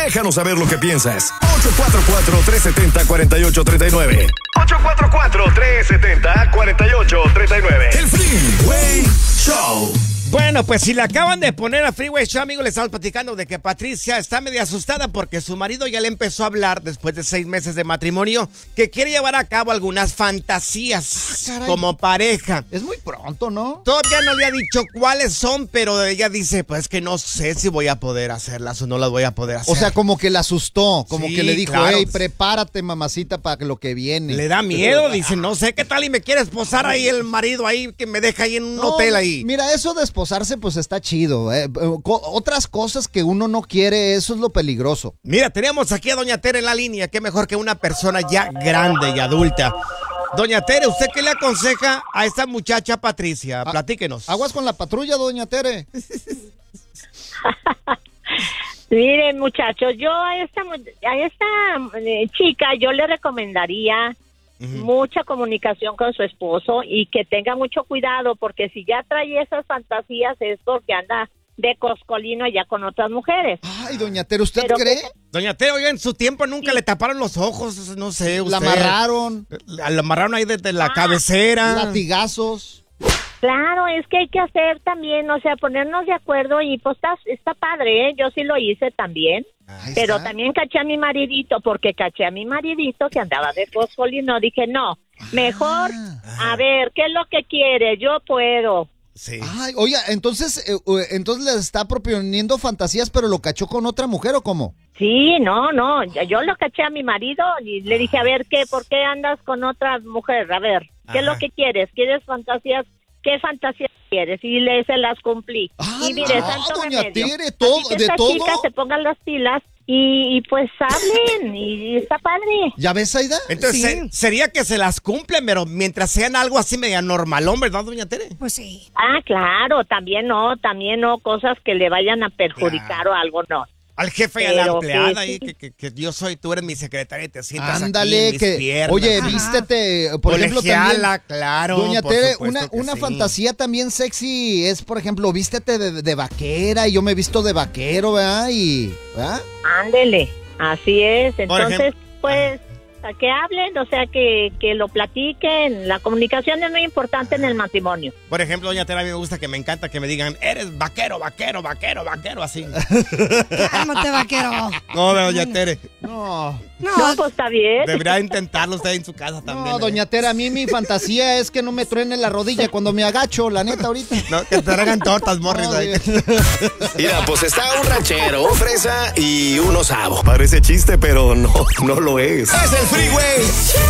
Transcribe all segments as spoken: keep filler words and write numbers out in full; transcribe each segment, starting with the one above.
Déjanos saber lo que piensas. ocho cuatro cuatro, tres siete cero, cuatro ocho tres nueve. ocho cuatro cuatro, tres siete cero, cuatro ocho tres nueve. El Freeway Show. Bueno, pues si le acaban de poner a Freeway Show, amigos, le estamos platicando de que Patricia está medio asustada porque su marido ya le empezó a hablar después de seis meses de matrimonio que quiere llevar a cabo algunas fantasías ah, como pareja. Es muy pronto, ¿no? Todavía no le ha dicho cuáles son, pero ella dice, pues que no sé si voy a poder hacerlas o no las voy a poder hacer. O sea, como que la asustó, como sí, que le dijo, claro. hey, prepárate, mamacita, para lo que viene. Le da miedo, dice, no sé qué tal y me quiere esposar ahí el marido ahí que me deja ahí en un no, hotel ahí. Mira, eso de esposarse pues está chido, eh. Otras cosas que uno no quiere, eso es lo peligroso. Mira, tenemos aquí a Doña Tere en la línea, qué mejor que una persona ya grande y adulta. Doña Tere, ¿usted qué le aconseja a esta muchacha Patricia? A- Platíquenos. Aguas con la patrulla, Doña Tere. Miren, muchachos, yo a esta, a esta eh, chica yo le recomendaría uh-huh. mucha comunicación con su esposo y que tenga mucho cuidado, porque si ya trae esas fantasías es porque anda de coscolino allá con otras mujeres. Ay, Doña Tere, ¿usted Pero cree? que... Doña Tere, oiga, en su tiempo nunca sí. le taparon los ojos, no sé, usted. La amarraron. La, la amarraron ahí desde la ah, cabecera. Latigazos. Claro, es que hay que hacer también, o sea, ponernos de acuerdo y pues está, está padre, ¿eh? Yo sí lo hice también, Ahí pero está. También caché a mi maridito, porque caché a mi maridito que andaba de fosfolino, dije, no, mejor, ah. a ver, ¿qué es lo que quiere? Yo puedo. Sí. Ay, oiga, entonces, eh, entonces le está proponiendo fantasías, pero lo cachó con otra mujer, ¿o cómo? Sí, no, no, yo lo caché a mi marido y le dije, a ver, ¿qué? ¿Por qué andas con otra mujer? A ver, ¿qué Ajá. es lo que quieres? ¿Quieres fantasías? ¿Qué fantasías quieres? Y le se las cumplí. Ah, y mire, no, santo doña remedio. Tere, todo, Así que de estas todo. chicas se pongan las pilas y, y pues hablen y, y está padre. ¿Ya ves, Aida? Entonces, sí. se, sería que se las cumplen, pero mientras sean algo así media normalón, ¿verdad, doña Tere? Pues sí. Ah, claro, también no, también no, cosas que le vayan a perjudicar claro. o algo, no. Al jefe y a la empleada ahí, que, que, que yo soy, tú eres mi secretaria y te sientas Ándale, aquí en que, mis piernas. oye, Ajá. vístete, por ejemplo, Colegiala, también, claro, Doña Tere, una, una sí. fantasía también sexy es, por ejemplo, vístete de, de vaquera y yo me visto de vaquero, ¿verdad? Y, ¿verdad? Ándele, así es, entonces, pues... A que hablen, o sea, que, que lo platiquen. La comunicación es muy importante en el matrimonio. Por ejemplo, doña Tere, a mí me gusta que me encanta que me digan, eres vaquero, vaquero, vaquero, vaquero, así. Cálmate, vaquero. No, doña Tere. No. No, no, pues está bien. Debería intentarlo usted en su casa también. No, doña Tere, a mí mi fantasía es que no me truene la rodilla cuando me agacho, la neta, ahorita. No, que te hagan tortas, morris. No, mira, pues está un ranchero, un fresa y un osavo. Parece chiste, pero no, no lo es. Es el Freeway.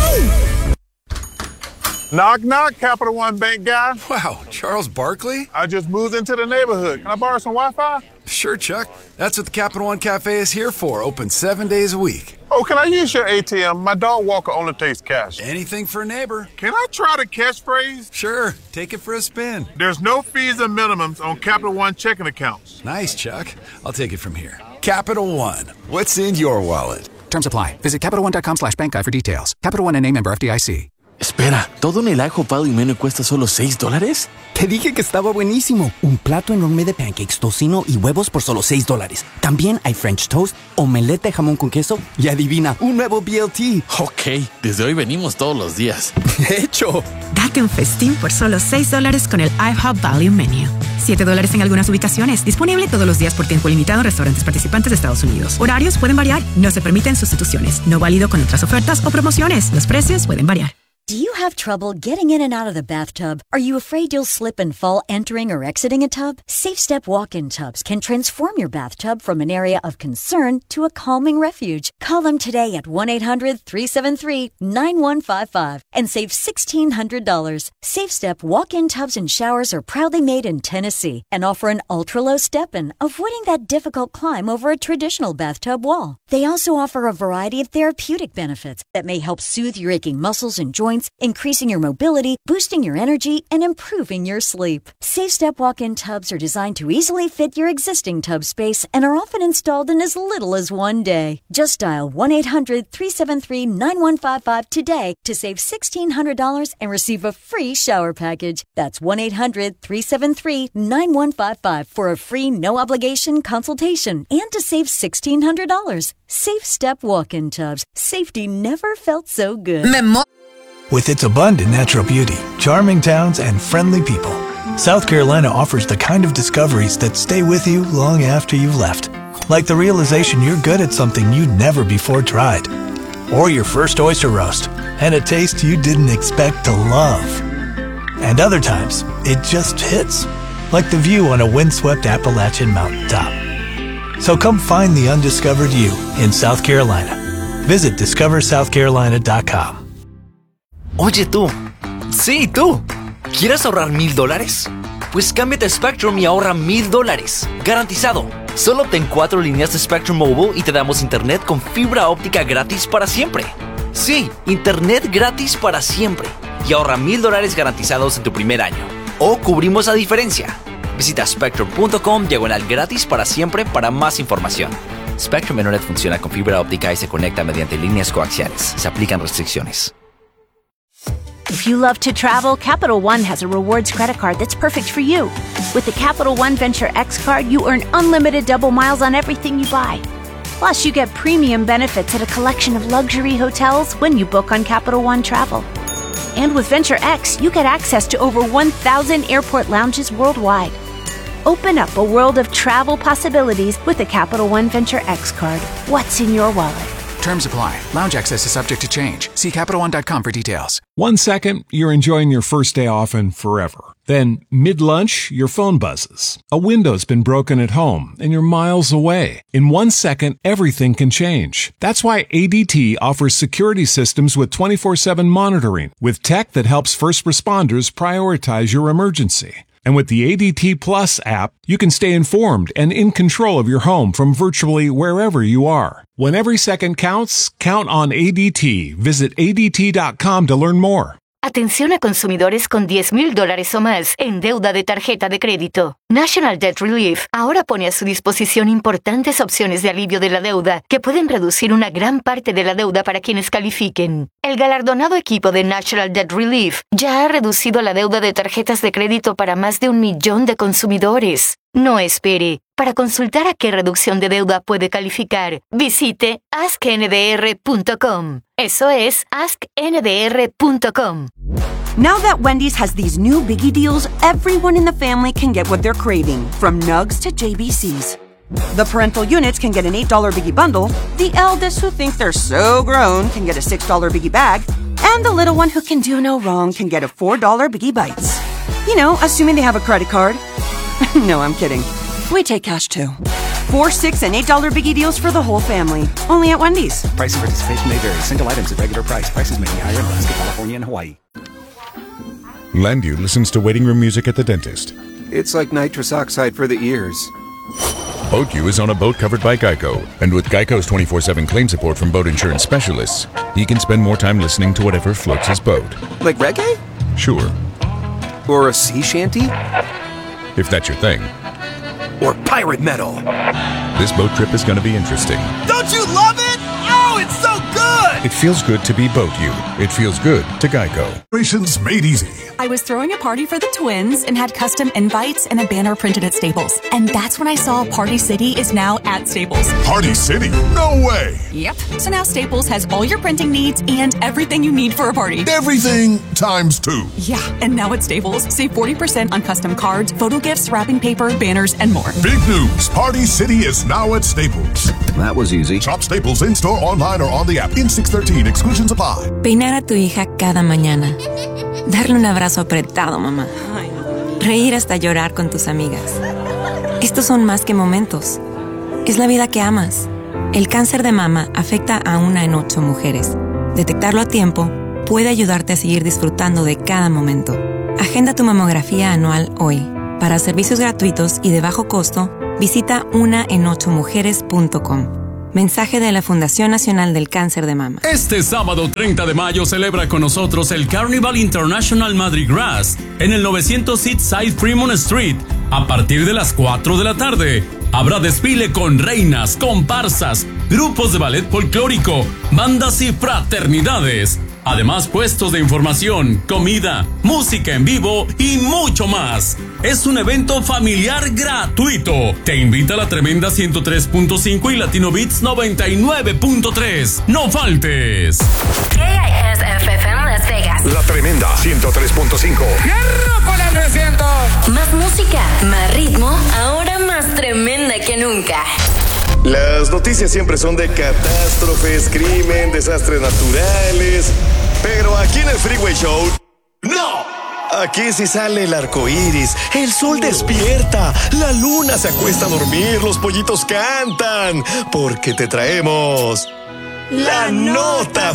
Knock, knock, Capital One Bank guy. Wow, Charles Barkley? I just moved into the neighborhood. Can I borrow some Wi-Fi? Sure, Chuck. That's what the Capital One Cafe is here for, open seven days a week. Oh, can I use your A T M? My dog Walker only takes cash. Anything for a neighbor. Can I try the catchphrase? Sure, take it for a spin. There's no fees and minimums on Capital One checking accounts. Nice, Chuck. I'll take it from here. Capital One. What's in your wallet? Terms apply. Visit CapitalOne.com slash bank guide for details. Capital One N A member F D I C. Espera, ¿todo en el ajo Pado y Meno cuesta solo seis dólares? Te dije que estaba buenísimo. Un plato enorme de pancakes, tocino y huevos por solo seis dólares. También hay French toast, omelette de jamón con queso y adivina, un nuevo B L T. Ok, desde hoy venimos todos los días. ¡Hecho! Date un festín por solo seis dólares con el IHOP Value Menu. siete dólares en algunas ubicaciones. Disponible todos los días por tiempo limitado en restaurantes participantes de Estados Unidos. Horarios pueden variar. No se permiten sustituciones. No válido con otras ofertas o promociones. Los precios pueden variar. Do you have trouble getting in and out of the bathtub? Are you afraid you'll slip and fall entering or exiting a tub? SafeStep walk-in tubs can transform your bathtub from an area of concern to a calming refuge. Call them today at one eight hundred, three seven three, nine one five five and save sixteen hundred dollars. SafeStep walk-in tubs and showers are proudly made in Tennessee and offer an ultra-low step-in, avoiding that difficult climb over a traditional bathtub wall. They also offer a variety of therapeutic benefits that may help soothe your aching muscles and joints joints, increasing your mobility, boosting your energy, and improving your sleep. SafeStep walk-in tubs are designed to easily fit your existing tub space and are often installed in as little as one day. Just dial one eight hundred three seven three nine one five five today to save sixteen hundred dollars and receive a free shower package. That's one eight hundred three seven three nine one five five for a free no-obligation consultation and to save sixteen hundred dollars. SafeStep walk-in tubs. Safety never felt so good. Memo- With its abundant natural beauty, charming towns, and friendly people, South Carolina offers the kind of discoveries that stay with you long after you've left. Like the realization you're good at something you'd never before tried. Or your first oyster roast, and a taste you didn't expect to love. And other times, it just hits. Like the view on a windswept Appalachian mountaintop. So come find the undiscovered you in South Carolina. Visit discover south carolina dot com. Oye tú, sí tú, ¿quieres ahorrar mil dólares? Pues cámbiate a Spectrum y ahorra mil dólares, garantizado. Solo obtén cuatro líneas de Spectrum Mobile y te damos internet con fibra óptica gratis para siempre. Sí, internet gratis para siempre. Y ahorra mil dólares garantizados en tu primer año. O cubrimos la diferencia. Visita spectrum punto com diagonal gratis para siempre para más información. Spectrum Internet funciona con fibra óptica y se conecta mediante líneas coaxiales. Se aplican restricciones. If you love to travel, Capital One has a rewards credit card that's perfect for you. With the Capital One Venture X card, you earn unlimited double miles on everything you buy. Plus, you get premium benefits at a collection of luxury hotels when you book on Capital One Travel. And with Venture X, you get access to over one thousand airport lounges worldwide. Open up a world of travel possibilities with the Capital One Venture X card. What's in your wallet? Terms apply. Lounge access is subject to change. See Capital One dot com for details. One second, you're enjoying your first day off and forever. Then, mid-lunch, your phone buzzes. A window's been broken at home, and you're miles away. In one second, everything can change. That's why A D T offers security systems with twenty-four seven monitoring, with tech that helps first responders prioritize your emergency. And with the A D T Plus app, you can stay informed and in control of your home from virtually wherever you are. When every second counts, count on A D T. Visit A D T dot com to learn more. Atención a consumidores con diez mil dólares o más en deuda de tarjeta de crédito. National Debt Relief ahora pone a su disposición importantes opciones de alivio de la deuda que pueden reducir una gran parte de la deuda para quienes califiquen. El galardonado equipo de National Debt Relief ya ha reducido la deuda de tarjetas de crédito para más de un millón de consumidores. No espere. Para consultar a qué reducción de deuda puede calificar, visite ask n d r punto com. Eso es ask n d r punto com. Now that Wendy's has these new biggie deals, everyone in the family can get what they're craving, from nugs to J B Cs. The parental units can get an eight dollar biggie bundle, the eldest who think they're so grown can get a six dollar biggie bag, and the little one who can do no wrong can get a four dollar biggie bites. You know, assuming they have a credit card. No, I'm kidding. We take cash too. Four, six, and eight dollar biggie deals for the whole family. Only at Wendy's. Price and participation may vary. Single items at regular price. Prices may be higher in Alaska, California, and Hawaii. Landu listens to waiting room music at the dentist. It's like nitrous oxide for the ears. Boat U is on a boat covered by Geico. And with Geico's twenty-four seven claim support from boat insurance specialists, he can spend more time listening to whatever floats his boat. Like reggae? Sure. Or a sea shanty? If that's your thing. Or pirate metal. This boat trip is going to be interesting. Don't you love it? Oh, it's so good! It feels good to be Boat U. It feels good to Geico. Operations made easy. I was throwing a party for the twins and had custom invites and a banner printed at Staples. And that's when I saw Party City is now at Staples. Party City? No way! Yep. So now Staples has all your printing needs and everything you need for a party. Everything times two. Yeah, and now at Staples, save forty percent on custom cards, photo gifts, wrapping paper, banners, and more. Big news! Party City is now at Staples. That was easy. Shop Staples in-store, online, or on the app. In six thirteen. Exclusions apply. Peinar a tu hija cada mañana. Darle un abrazo apretado, mamá. Reír hasta llorar con tus amigas. Estos son más que momentos. Es la vida que amas. El cáncer de mama afecta a una en ocho mujeres. Detectarlo a tiempo puede ayudarte a seguir disfrutando de cada momento. Agenda tu mamografía anual hoy. Para servicios gratuitos y de bajo costo, visita una en ocho mujeres punto com. Mensaje de la Fundación Nacional del Cáncer de Mama. Este sábado treinta de mayo celebra con nosotros el Carnival International Mardi Gras en el novecientos Eastside Fremont Street a partir de las cuatro de la tarde. Habrá desfile con reinas, comparsas, grupos de ballet folclórico, bandas y fraternidades. Además, puestos de información, comida, música en vivo y mucho más. Es un evento familiar gratuito. Te invita a la tremenda ciento tres punto cinco y Latino Beats noventa y nueve punto tres. ¡No faltes! K I S F M Las Vegas. La tremenda ciento tres punto cinco. ¡Hierro con el trescientos! Más música, más ritmo, ahora más tremenda que nunca. Las noticias siempre son de catástrofes, crimen, desastres naturales. Pero aquí en el Freeway Show, ¡no! Aquí sí sale el arco iris, el sol despierta, la luna se acuesta a dormir, los pollitos cantan. Porque te traemos la nota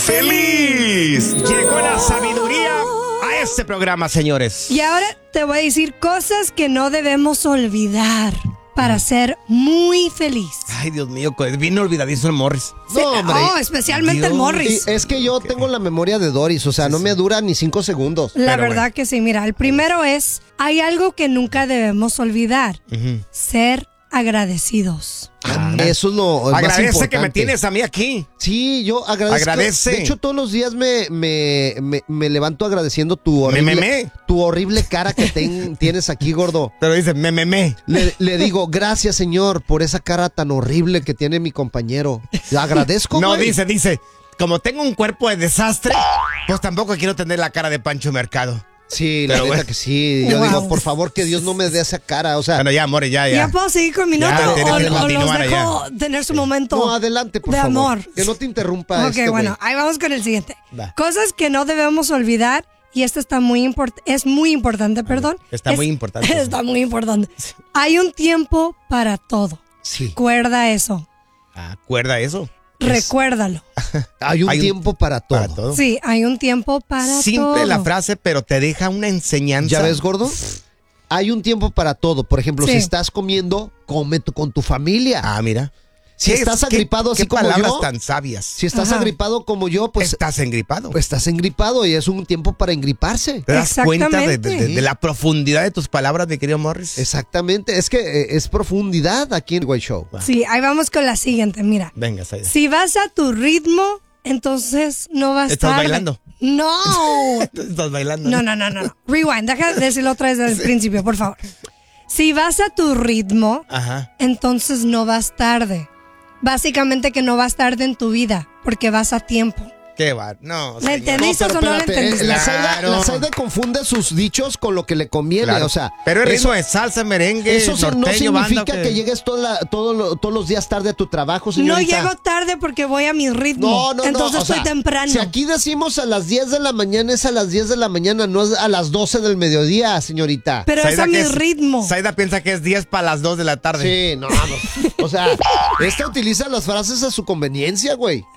feliz. Llegó la sabiduría a este programa, señores. Y ahora te voy a decir cosas que no debemos olvidar para ser muy feliz. Ay, Dios mío, es bien olvidadizo el Morris. Sí, no, hombre. Oh, especialmente Dios. El Morris. Y es que yo tengo la memoria de Doris, o sea, sí, no sí. me dura ni cinco segundos. La Pero verdad bueno. que sí, mira, el primero es, hay algo que nunca debemos olvidar, uh-huh. ser agradecidos. Ah, eso es lo más Agradece importante. que me tienes a mí aquí. Sí, yo agradezco. Agradece. De hecho, todos los días me, me, me, me levanto agradeciendo tu horrible, me, me, me. tu horrible cara que ten, tienes aquí, gordo. Pero dice, me, me, me. Le, le digo, gracias, señor, por esa cara tan horrible que tiene mi compañero. Agradezco, No, güey. dice, dice, como tengo un cuerpo de desastre, pues tampoco quiero tener la cara de Pancho Mercado. Sí, la neta que sí. Yo wow. digo, por favor, que Dios no me dé esa cara. O sea, bueno, ya, amor, ya, ya. ¿Ya puedo seguir con mi nota? Ya, o, o, o los dejo ya. tener su momento No, adelante, por de favor. amor. Que no te interrumpa. Ok, este, bueno, güey. ahí vamos con el siguiente. Va. Cosas que no debemos olvidar. Y esto está muy import- es muy importante, perdón. Está es, muy importante. Está muy importante. Hay un tiempo para todo. Sí. Recuerda eso. Acuerda eso. Recuérdalo. Hay un hay tiempo un, para, todo. para todo. Sí, hay un tiempo para Simple todo. Simple la frase, pero te deja una enseñanza. ¿Ya ves, gordo? Hay un tiempo para todo. Por ejemplo, sí. si estás comiendo, come tu, con tu familia. Ah, mira. Si ¿Qué, estás agripado qué, así qué como palabras yo. tan sabias. Si estás Ajá. agripado como yo, pues. Estás engripado. Pues estás engripado y es un tiempo para engriparse. ¿Te das cuenta de, de, de, de la profundidad de tus palabras, mi querido Morris? Exactamente. Es que eh, es profundidad aquí en el White Show. Sí, ahí vamos con la siguiente. Mira. Venga, Saida. Si vas a tu ritmo, entonces no vas a estar. ¿Estás bailando? No. ¿Estás bailando? No, no, no, no. no. Rewind. Deja de decirlo otra vez desde el sí. principio, por favor. Si vas a tu ritmo, Ajá. entonces no vas tarde. Básicamente que no vas tarde en tu vida, porque vas a tiempo. ¿Qué va? No, ¿Me entendiste no, o no lo entendiste? La Saida, la Saida confunde sus dichos con lo que le conviene, claro. o sea. Pero es ritmo de salsa, merengue, eso norteño, no significa banda, que... que llegues toda, todo lo, todos los días tarde a tu trabajo, señorita. No llego tarde porque voy a mi ritmo. No, no, Entonces no. estoy sea, temprano. Si aquí decimos a las diez de la mañana, es a las diez de la mañana, no es a las doce del mediodía, señorita. Pero Saida es a mi es, ritmo. Saida piensa que es diez para las dos de la tarde. Sí, no, no. O sea, esta utiliza las frases a su conveniencia, güey.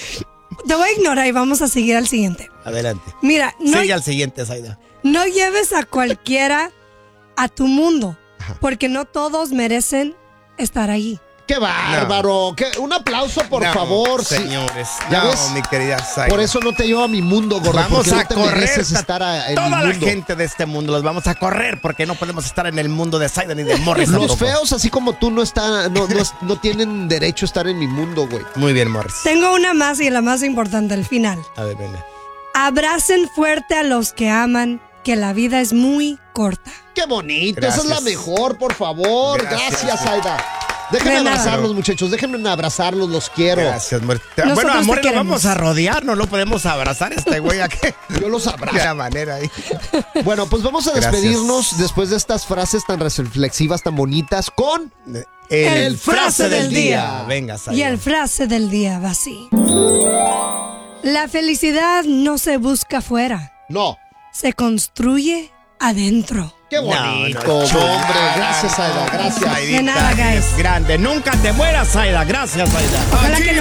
Te voy a ignorar y vamos a seguir al siguiente. Adelante. Mira, no, sigue al siguiente, Saida. No lleves a cualquiera a tu mundo, Ajá. porque no todos merecen estar ahí. ¡Qué bárbaro! No. ¿Qué? Un aplauso, por no, favor. Señores, sí. ¿Ya no, ves? Mi querida Saida. Por eso no te llevo a mi mundo, gordo. Vamos a no te correr estar a, en toda mi la mundo. gente de este mundo. Los vamos a correr porque no podemos estar en el mundo de Saida ni de Morris. Los tampoco. feos, así como tú, no, están, no, no, no tienen derecho a estar en mi mundo, güey. Muy bien, Morris. Tengo una más y la más importante, el final. A ver, venga. Abracen fuerte a los que aman, que la vida es muy corta. ¡Qué bonito! Gracias. Esa es la mejor, por favor. Gracias, Gracias Saida. Déjenme de abrazarlos, nada. muchachos. Déjenme abrazarlos, los quiero. Gracias, amor. Bueno, amor, lo vamos a rodear, no lo podemos abrazar este güey aquí. Yo los abrazo. De la manera ahí. Bueno, pues vamos a despedirnos Gracias. después de estas frases tan reflexivas, tan bonitas, con el, el frase, frase del día. día. Venga, Saida. Y el frase del día va así. La felicidad no se busca afuera. No. Se construye adentro. ¡Qué bonito, no, no, hombre! Gracias, Saida, gracias. De nada, guys. Grande. Nunca te mueras, Saida. Gracias, Saida. Ojalá que no.